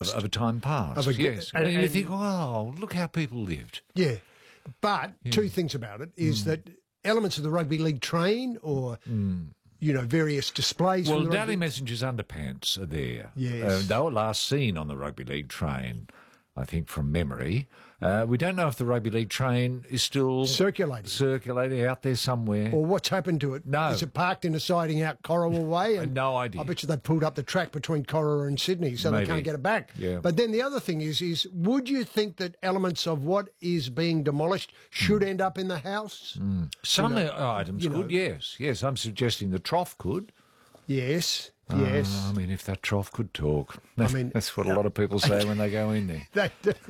Of a time past, yes. And you think, oh, look how people lived. Yeah. But two things about it is that elements of the rugby league train or, various displays. Well, from the Daily Messenger's underpants are there. Yes. They were last seen on the rugby league train, I think, from memory. We don't know if the rugby league train is still circulating out there somewhere. Or what's happened to it. No. Is it parked in a siding out Corowa Way? And no idea. I bet you they pulled up the track between Corowa and Sydney so Maybe. they can't get it back. Yeah. But then the other thing is would you think that elements of what is being demolished should end up in the house? Some items could, yes. Yes, I'm suggesting the trough could. Yes. Yes. I mean, if that trough could talk. That's what a lot of people say when they go in there.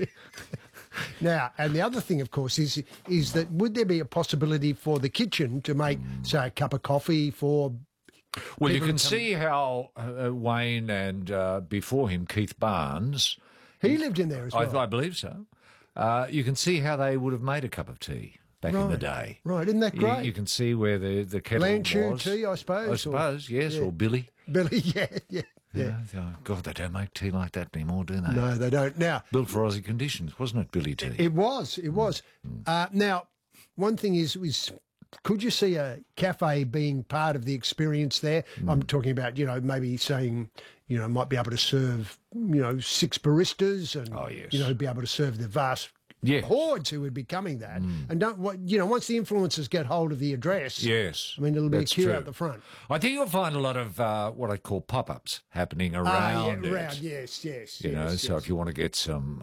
Now, and the other thing, of course, is that would there be a possibility for the kitchen to make, say, a cup of coffee for... Well, you can see how Wayne and before him, Keith Barnes... He lived in there as well. I believe so. You can see how they would have made a cup of tea back in the day. Right, isn't that great? You can see where the kettle Lanchu was. tea, I suppose. Yes, or Billy. Billy, yeah. God, they don't make tea like that anymore, do they? No, they don't. Now, built for Aussie conditions, wasn't it, Billy tea? It was. Now, one thing is, could you see a cafe being part of the experience there? I'm talking about, maybe saying, might be able to serve, 6 baristas and, be able to serve the vast hordes who would be coming that. And once the influencers get hold of the address, yes, I mean, it'll be a queue out the front. I think you'll find a lot of what I call pop-ups happening around it. Yes. So if you want to get some,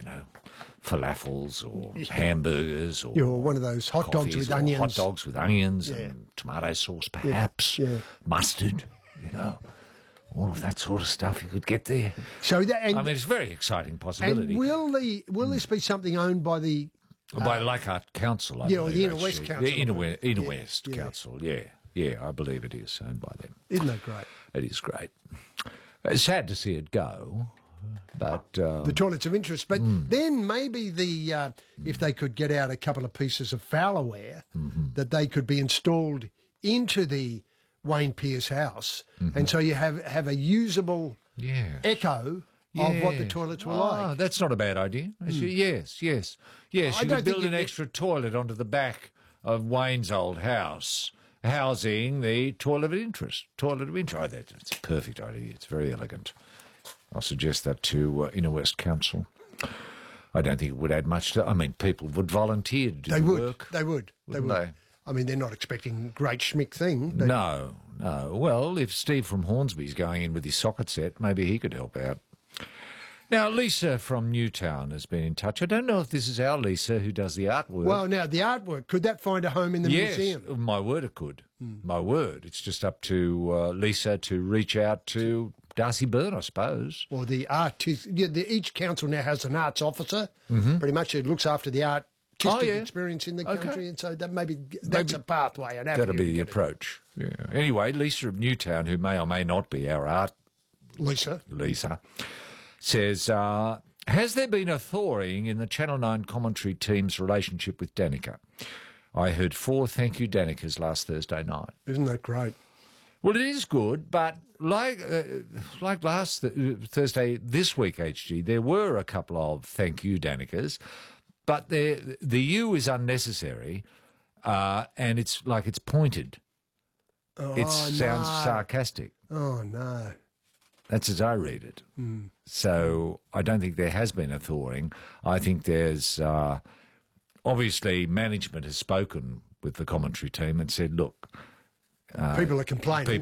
falafels or hamburgers or one of those hot dogs with onions. Hot dogs with onions and tomato sauce, perhaps, mustard, all of that sort of stuff you could get there. So it's a very exciting possibility. And will this be something owned by the... by Leichhardt Council, I believe. The Inner West Council. The Inner West Council, yeah, I believe it is owned by them. Isn't that great? It is great. It's sad to see it go, but... the toilets of interest. But then maybe if they could get out a couple of pieces of Fowlerware, that they could be installed into the Wayne Pearce house, and so you have a usable echo of what the toilets were like. That's not a bad idea. Yes. You could build an extra toilet onto the back of Wayne's old house, housing the toilet of interest. It's a perfect idea. It's very elegant. I'll suggest that to Inner West Council. I don't think it would add much to... I mean, people would volunteer to do the work. They would. I mean, they're not expecting a great schmick thing. No. Well, if Steve from Hornsby's going in with his socket set, maybe he could help out. Now, Lisa from Newtown has been in touch. I don't know if this is our Lisa who does the artwork. Well, now, the artwork, could that find a home in the museum? Yes, my word, it could. My word. It's just up to Lisa to reach out to Darcy Byrne, I suppose. Or the artist. Each council now has an arts officer. Pretty much it looks after the artistic experience in the country, and so that's a pathway. That'll be the approach. Yeah. Anyway, Lisa of Newtown, who may or may not be our art... Lisa, says, has there been a thawing in the Channel 9 commentary team's relationship with Danica? I heard 4 thank you Danicas last Thursday night. Isn't that great? Well, it is good, but like last Thursday, this week, HG, there were a couple of thank you Danicas, but the U is unnecessary, and it's pointed. It sounds sarcastic. Oh, no. That's as I read it. So I don't think there has been a thawing. I think there's... obviously, management has spoken with the commentary team and said, look... people are complaining.